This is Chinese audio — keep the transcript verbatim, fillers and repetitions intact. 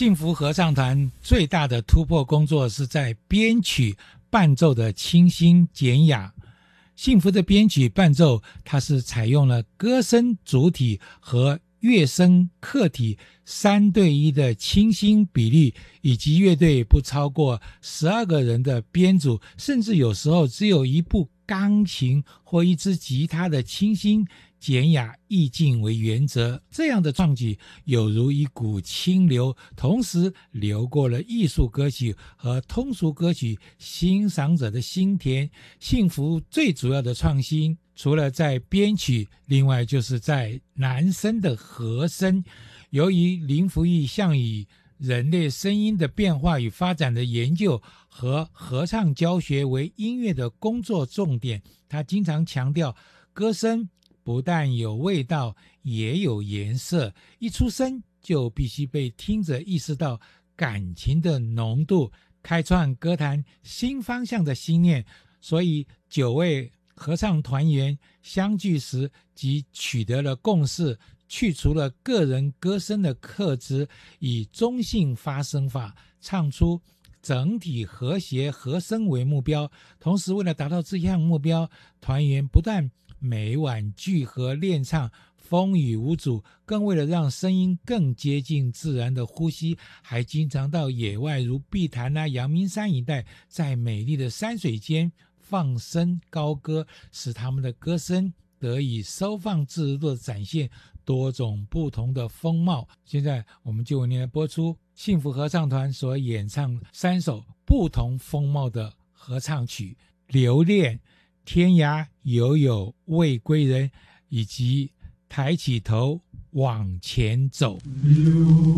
幸福合唱团最大的突破工作是在编曲伴奏的清新简雅。幸福的编曲伴奏，它是采用了歌声主体和乐声客体三对一的清新比例，以及乐队不超过十二个人的编组，甚至有时候只有一部钢琴或一支吉他的清新简雅意境为原则。这样的创举有如一股清流，同时流过了艺术歌曲和通俗歌曲欣赏者的心田。幸福最主要的创新，除了在编曲，另外就是在男声的和声。由于林福义向以人类声音的变化与发展的研究和合唱教学为音乐的工作重点，他经常强调歌声不但有味道，也有颜色，一出声就必须被听者意识到感情的浓度，开创歌坛新方向的心念。所以九位合唱团员相聚时即取得了共识，去除了个人歌声的克制，以中性发声法唱出整体和谐和声为目标。同时为了达到这项目标，团员不但每晚聚合练唱，风雨无阻，更为了让声音更接近自然的呼吸，还经常到野外如碧潭啊、阳明山一带，在美丽的山水间放声高歌，使他们的歌声得以收放自如地展现多种不同的风貌。现在我们就为您来播出幸福合唱团所演唱三首不同风貌的合唱曲：留恋、天涯有有未归人，以及抬起头往前走。